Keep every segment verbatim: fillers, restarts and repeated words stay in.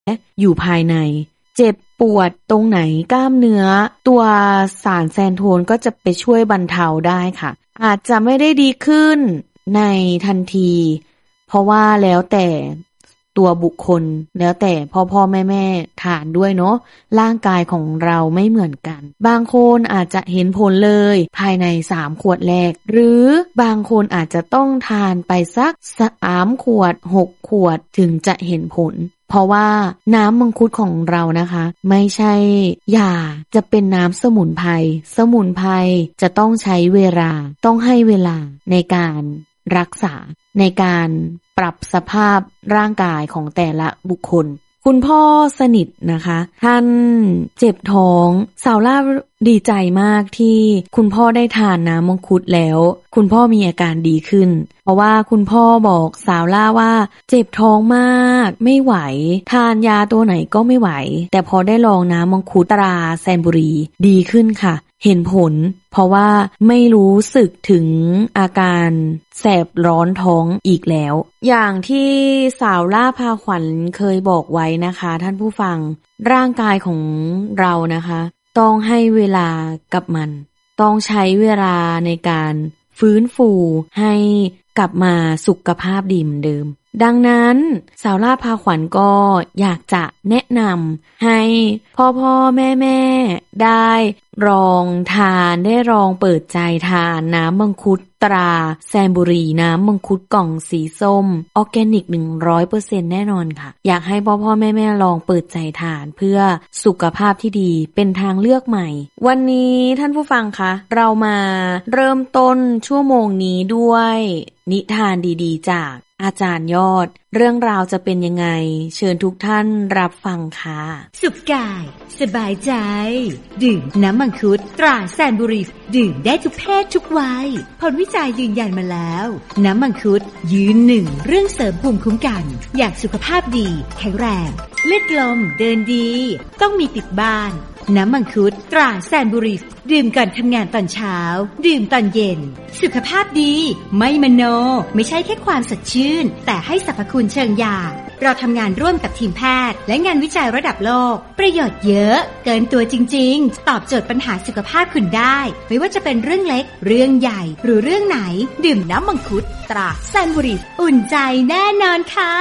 อยู่ภายในเจ็บปวดตรงไหนกล้ามเนื้อตัวสารแซนโทนก็จะไปช่วยบรรเทาได้ค่ะอาจจะไม่ได้ดีขึ้นในทันทีเพราะว่าแล้วแต่ตัวบุคคลแล้วแต่พ่อพ่อแม่แม่ทานด้วยเนาะร่างกายของเราไม่เหมือนกันบางคนอาจจะเห็นผลเลยภายในสามขวดแรกหรือบางคนอาจจะต้องทานไปสักสามขวดหกขวดถึงจะเห็นผลเพราะว่าน้ำมังคุดของเรานะคะไม่ใช่ยาจะเป็นน้ำสมุนไพรสมุนไพรจะต้องใช้เวลาต้องให้เวลาในการรักษาในการปรับสภาพร่างกายของแต่ละบุคคลคุณพ่อสนิทนะคะท่านเจ็บท้องสาวล่าดีใจมากที่คุณพ่อได้ทานน้ำมังคุดแล้วคุณพ่อมีอาการดีขึ้นเพราะว่าคุณพ่อบอกสาวล่าว่าเจ็บท้องมากไม่ไหวทานยาตัวไหนก็ไม่ไหวแต่พอได้ลองน้ำมังคุดตราแซนบุรีดีขึ้นค่ะเห็นผลเพราะว่าไม่รู้สึกถึงอาการแสบร้อนท้องอีกแล้วอย่างที่สาวล่าพาขวัญเคยบอกไว้นะคะท่านผู้ฟังร่างกายของเรานะคะต้องให้เวลากับมันต้องใช้เวลาในการฟื้นฟูให้กลับมาสุขภาพดีเหมือนเดิมดังนั้นสาวล่าพาขวัญก็อยากจะแนะนำให้พ่อพ่อแม่แม่ได้ลองทานได้ลองเปิดใจทานน้ำมังคุดตราแซนบุรีน้ำมังคุดกล่องสีส้มออร์แกนิก หนึ่งร้อยเปอร์เซ็นต์ แน่นอนค่ะอยากให้พ่อพ่อแม่แม่ลองเปิดใจทานเพื่อสุขภาพที่ดีเป็นทางเลือกใหม่วันนี้ท่านผู้ฟังคะเรามาเริ่มต้นชั่วโมงนี้ด้วยนิทานดีๆจากอาจารย์ยอดเรื่องราวจะเป็นยังไงเชิญทุกท่านรับฟังค่ะสุขกายสบายใจดื่มน้ำมังคุดตราแซนบุรีดื่มได้ทุกเพศทุกวัยผลวิจัยยืนยันมาแล้วน้ำมังคุดยืนหนึ่งเรื่องเสริมภูมิคุ้มกันอยากสุขภาพดีแข็งแรงเลือดลมเดินดีต้องมีติดบ้านน้ำมังคุดตราแซนบุรีดื่มก่อนทำงานตอนเช้าดื่มตอนเย็นสุขภาพดีไม่มโนไม่ใช่แค่ความสดชื่นแต่ให้สรรพคุณเชิงยาเราทำงานร่วมกับทีมแพทย์และงานวิจัยระดับโลกประโยชน์เยอะเกินตัวจริงๆตอบโจทย์ปัญหาสุขภาพคุณได้ไม่ว่าจะเป็นเรื่องเล็กเรื่องใหญ่หรือเรื่องไหนดื่มน้ำมังคุดตราแซนบุรีอุ่นใจแน่นอนค่ะ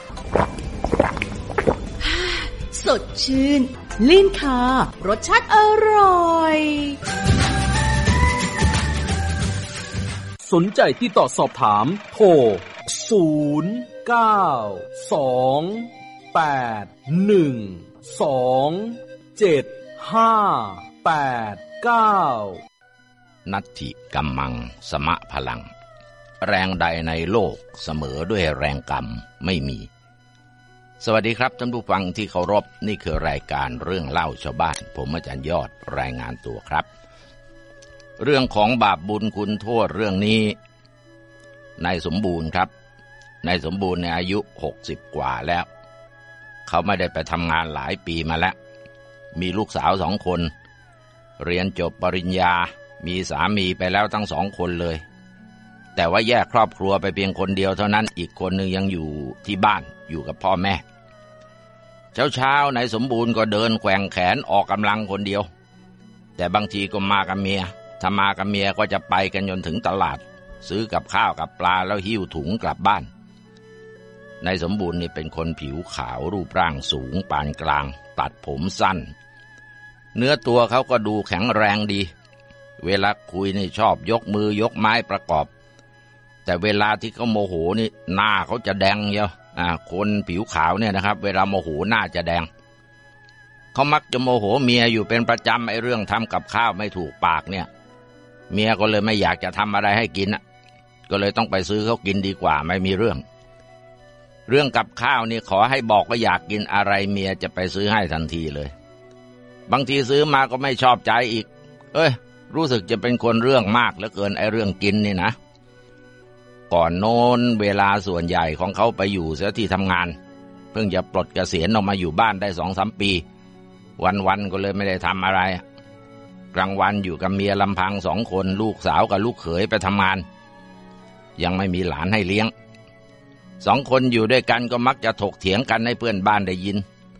สดชื่นลื่นคอรสชาติอร่อยสนใจที่ต่อสอบถามโทรศูนย์ เก้า สอง แปด หนึ่ง สอง เจ็ด ห้า แปด เก้านัตถิกัมมังสมะพลังแรงใดในโลกเสมอด้วยแรงกรรมไม่มีสวัสดีครับท่านผู้ฟังที่เคารพนี่คือรายการเรื่องเล่าชาวบ้านผมอาจารย์ยอดรายงานตัวครับเรื่องของบาปบุญคุณโทษเรื่องนี้นายสมบูรณ์ครับนายสมบูรณ์ในอายุหกสิบกว่าแล้วเขาไม่ได้ไปทำงานหลายปีมาแล้วมีลูกสาวสองคนเรียนจบปริญญามีสามีไปแล้วทั้งสองคนเลยแต่ว่าแยกครอบครัวไปเพียงคนเดียวเท่านั้นอีกคนนึงยังอยู่ที่บ้านอยู่กับพ่อแม่เช้าๆนายสมบูรณ์ก็เดินแกว่งแขนออกกำลังคนเดียวแต่บางทีก็มากับเมียถ้ามากับเมียก็จะไปกันจนถึงตลาดซื้อกับข้าวกับปลาแล้วหิ้วถุงกลับบ้านนายสมบูรณ์นี่เป็นคนผิวขาวรูปร่างสูงปานกลางตัดผมสั้นเนื้อตัวเขาก็ดูแข็งแรงดีเวลาคุยนี่ชอบยกมือยกไม้ประกอบแต่เวลาที่เขาโมโหนี่หน้าเขาจะแดงเยอะอ่าคนผิวขาวเนี่ยนะครับเวลาโมโหหน้าจะแดงเขามักจะโมโหเมียอยู่เป็นประจำไอ้เรื่องทำกับข้าวไม่ถูกปากเนี่ยเมียก็เลยไม่อยากจะทำอะไรให้กินอ่ะก็เลยต้องไปซื้อเขากินดีกว่าไม่มีเรื่องเรื่องกับข้าวนี่ขอให้บอกว่าอยากกินอะไรเมียจะไปซื้อให้ทันทีเลยบางทีซื้อมาก็ไม่ชอบใจอีกเอ้ยรู้สึกจะเป็นคนเรื่องมากเหลือเกินไอ้เรื่องกินนี่นะก่อนโน้นเวลาส่วนใหญ่ของเขาไปอยู่เสียที่ทำงานเพิ่งจะปลดเกษียณออกมาอยู่บ้านได้ สองสาม ปีวันๆก็เลยไม่ได้ทำอะไรกลางวันอยู่กับเมียลำพังสองคนลูกสาวกับลูกเขยไปทำงานยังไม่มีหลานให้เลี้ยงสองคนอยู่ด้วยกันก็มักจะถกเถียงกันให้เพื่อนบ้านได้ยิน